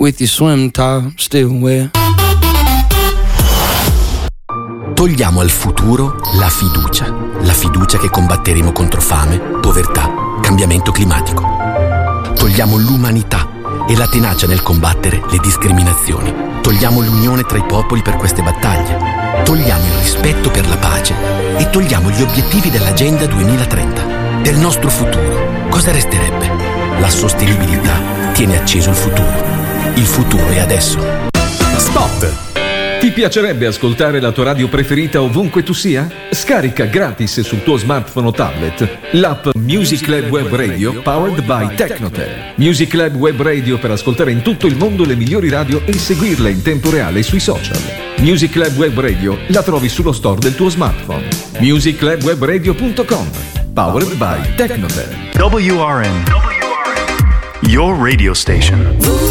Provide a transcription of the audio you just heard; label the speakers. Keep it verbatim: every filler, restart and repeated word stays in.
Speaker 1: with your swim top still wet.
Speaker 2: Togliamo al futuro la fiducia, la fiducia che combatteremo contro fame, povertà, cambiamento climatico. Togliamo l'umanità e la tenacia nel combattere le discriminazioni. Togliamo l'unione tra i popoli per queste battaglie. Togliamo il rispetto per la pace e togliamo gli obiettivi dell'Agenda duemilatrenta. Del nostro futuro, cosa resterebbe? La sostenibilità tiene acceso il futuro. Il futuro è adesso.
Speaker 3: Spot! Ti piacerebbe ascoltare la tua radio preferita ovunque tu sia? Scarica gratis sul tuo smartphone o tablet l'app Music Lab Web Radio powered by Tecnotel. Music Lab Web Radio per ascoltare in tutto il mondo le migliori radio e seguirle in tempo reale sui social. Music Lab Web Radio la trovi sullo store del tuo smartphone. music lab web radio punto com, powered by Tecnotel.
Speaker 4: W R N, your radio station.